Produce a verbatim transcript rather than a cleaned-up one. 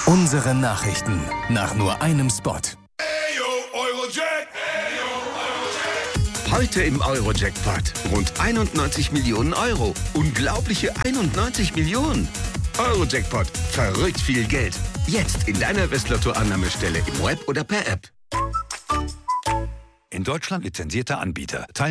Unsere Nachrichten nach nur einem Spot. Heute im Euro-Jackpot rund einundneunzig Millionen Euro. Unglaubliche einundneunzig Millionen. Euro-Jackpot. Verrückt viel Geld. Jetzt in deiner Westlotto-Annahmestelle im Web oder per App. In Deutschland lizenzierter Anbieter.